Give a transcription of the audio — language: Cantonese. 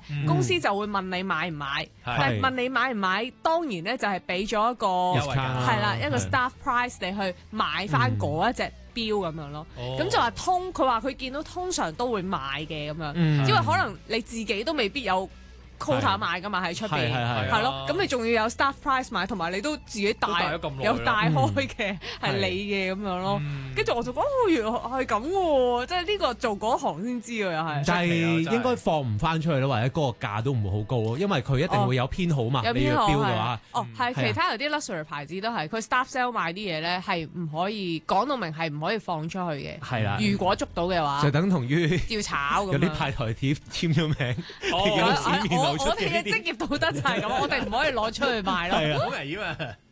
公司就會問你買唔買，但係問你買唔買，當然咧就係俾咗一個係啦一個 staff price 你去買翻嗰一隻錶咁樣咯。咁就話佢話佢見到通常都會買嘅咁樣，因為可能你自己都未必有 quota 買噶嘛喺出邊，係咯，咁你仲要有 staff price 買，同埋你都自己帶有帶開嘅係你嘅咁樣咯。跟住我就講原來係咁喎，即係呢個做嗰行先知㗎又係。 但係應該放唔翻出去咯，或者嗰個價都唔會好高咯，因為佢一定會有編號嘛。你要標嘅話， 係其他有啲 luxury 牌子都係，佢 staff sale 買啲嘢咧係唔可以講到明係唔可以放出去嘅。 係啦， 如果捉到嘅話， 就等同於要炒咁樣。 有啲派台貼簽咗名， 我哋嘅職業道德就係咁，我哋唔可以攞出去賣咯。 好危險啊！